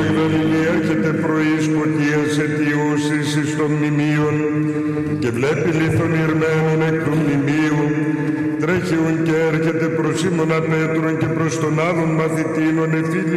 εκ Γαλιλαίας έρχεται πρωί σκοτίας αιτιούσης εις των μνημείων και βλέπει λίθον ηρμένων εκ του μνημείου. Τρέχει ουν και έρχεται προς Σίμωνα Πέτρον και προς τον άλλον μαθητήνων εφήλει